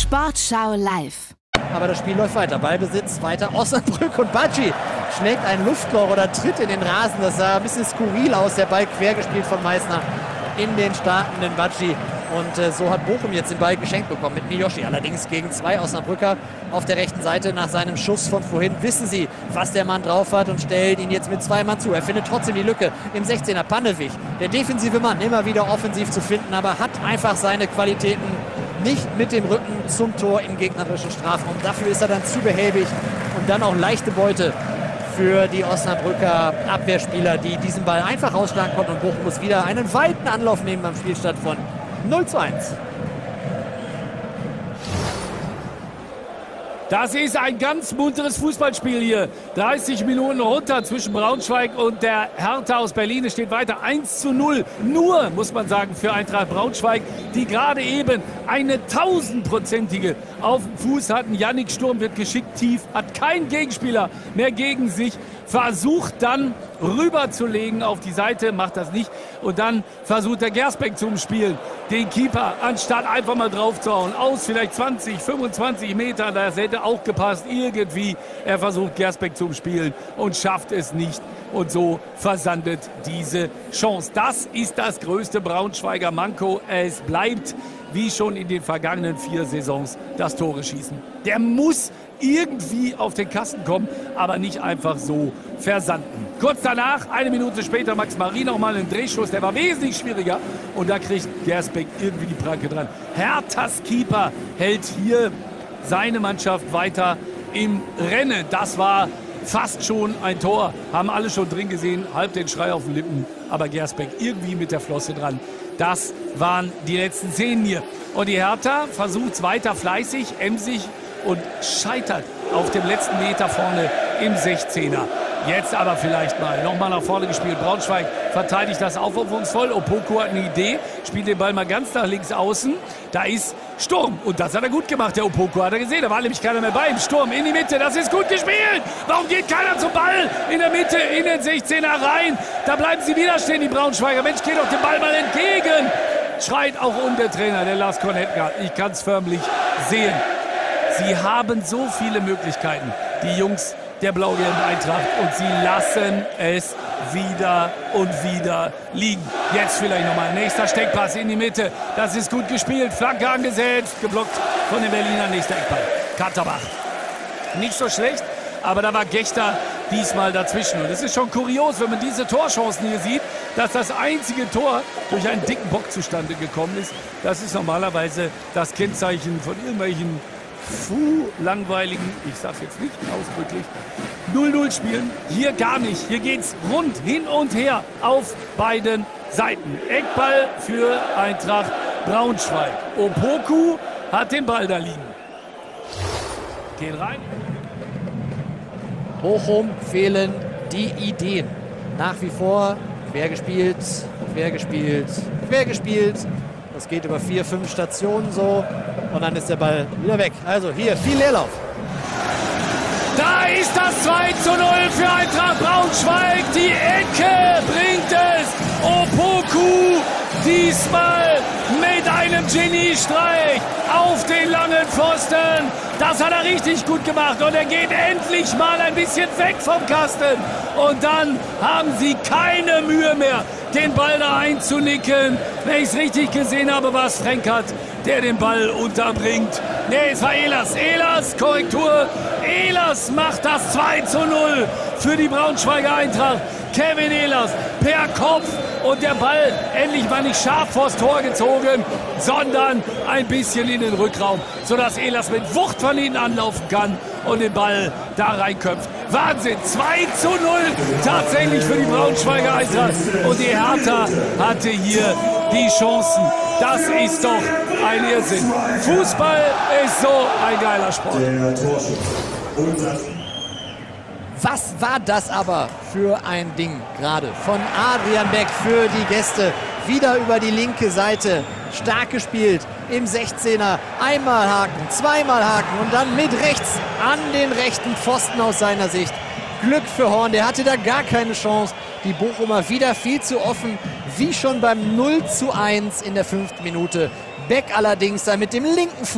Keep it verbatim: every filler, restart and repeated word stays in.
Sportschau live. Aber das Spiel läuft weiter. Ballbesitz weiter. Osnabrück und Bacci schlägt ein Luftloch oder tritt in den Rasen. Das sah ein bisschen skurril aus. Der Ball quer gespielt von Meißner in den startenden Bacci. Und äh, so hat Bochum jetzt den Ball geschenkt bekommen mit Miyoshi. Allerdings gegen zwei Osnabrücker auf der rechten Seite. Nach seinem Schuss von vorhin wissen sie, was der Mann drauf hat und stellt ihn jetzt mit zwei Mann zu. Er findet trotzdem die Lücke im sechzehner. Pannewick, der defensive Mann, immer wieder offensiv zu finden, aber hat einfach seine Qualitäten nicht mit dem Rücken zum Tor im gegnerischen Strafraum. Dafür ist er dann zu behäbig und dann auch leichte Beute für die Osnabrücker Abwehrspieler, die diesen Ball einfach ausschlagen konnten. Und Bochum muss wieder einen weiten Anlauf nehmen beim Spielstand von null zu eins. Das ist ein ganz munteres Fußballspiel hier. dreißig Minuten runter zwischen Braunschweig und der Hertha aus Berlin. Es steht weiter eins zu null. Nur, muss man sagen, für Eintracht Braunschweig, die gerade eben eine tausendprozentige auf dem Fuß hatten. Yannick Sturm wird geschickt tief, hat keinen Gegenspieler mehr gegen sich. Versucht dann rüberzulegen auf die Seite, macht das nicht. Und dann versucht der Gersbeck zu umspielen. Den Keeper, anstatt einfach mal draufzuhauen. Aus vielleicht zwanzig, fünfundzwanzig Meter, das hätte auch gepasst. Irgendwie, er versucht Gersbeck zu umspielen und schafft es nicht. Und so versandet diese Chance. Das ist das größte Braunschweiger Manko. Es bleibt, wie schon in den vergangenen vier Saisons, das Tore schießen. Der muss irgendwie auf den Kasten kommen, aber nicht einfach so versanden. Kurz danach, eine Minute später, Max Marie noch mal einen Drehschuss, der war wesentlich schwieriger und da kriegt Gersbeck irgendwie die Pranke dran. Herthas Keeper hält hier seine Mannschaft weiter im Rennen. Das war fast schon ein Tor, haben alle schon drin gesehen, halb den Schrei auf den Lippen, aber Gersbeck irgendwie mit der Flosse dran. Das waren die letzten Szenen hier. Und die Hertha versucht es weiter fleißig, emsig und scheitert auf dem letzten Meter vorne im sechzehner. Jetzt aber vielleicht mal nochmal nach vorne gespielt. Braunschweig verteidigt das aufopferungsvoll. Opoku hat eine Idee, spielt den Ball mal ganz nach links außen. Da ist Sturm und das hat er gut gemacht, der Opoku. Hat er gesehen, da war nämlich keiner mehr bei ihm. Sturm in die Mitte, das ist gut gespielt. Warum geht keiner zum Ball in der Mitte, in den sechzehner rein? Da bleiben sie wieder stehen, die Braunschweiger. Mensch, geht doch den Ball mal entgegen. Schreit auch um der Trainer, der Lars Kornetka. Ich kann es förmlich sehen. Sie haben so viele Möglichkeiten, die Jungs der blau-gelben Eintracht, und sie lassen es wieder und wieder liegen. Jetzt vielleicht nochmal nächster Steckpass in die Mitte. Das ist gut gespielt. Flanke angesetzt, geblockt von den Berliner. Nächster Eckball. Katterbach. Nicht so schlecht, aber da war Gechter diesmal dazwischen. Und es ist schon kurios, wenn man diese Torchancen hier sieht, dass das einzige Tor durch einen dicken Bock zustande gekommen ist. Das ist normalerweise das Kennzeichen von irgendwelchen Puh, langweiligen, ich sag's jetzt nicht ausdrücklich, null null spielen. Hier gar nicht. Hier geht's rund hin und her auf beiden Seiten. Eckball für Eintracht Braunschweig. Opoku hat den Ball da liegen. Geht rein. Bochum fehlen die Ideen. Nach wie vor quer gespielt, quer gespielt, quer gespielt. Das geht über vier, fünf Stationen so. Und dann ist der Ball wieder weg. Also hier viel Leerlauf. Da ist das zwei zu null für Eintracht Braunschweig. Die Ecke bringt es. Opoku diesmal mit einem Geniestreich auf den langen Pfosten. Das hat er richtig gut gemacht. Und er geht endlich mal ein bisschen weg vom Kasten. Und dann haben sie keine Mühe mehr, den Ball da einzunicken. Wenn ich es richtig gesehen habe, war es Frenkert, der den Ball unterbringt. Nee, es war Ehlers. Ehlers, Korrektur. Ehlers macht das zwei zu null für die Braunschweiger Eintracht. Kevin Ehlers per Kopf und der Ball endlich mal nicht scharf vors Tor gezogen, sondern ein bisschen in den Rückraum, sodass Ehlers mit Wucht von hinten anlaufen kann und den Ball da reinköpft. Wahnsinn, zwei zu null tatsächlich für die Braunschweiger Eintracht. Und die Hertha hatte hier die Chancen. Das ist doch ein Irrsinn. Fußball ist so ein geiler Sport. Was war das aber für ein Ding gerade von Adrian Beck für die Gäste. Wieder über die linke Seite. Stark gespielt im sechzehner. Einmal haken, zweimal haken und dann mit rechts an den rechten Pfosten aus seiner Sicht. Glück für Horn, der hatte da gar keine Chance. Die Bochumer wieder viel zu offen, wie schon beim null zu eins in der fünften Minute. Beck allerdings da mit dem linken Fuß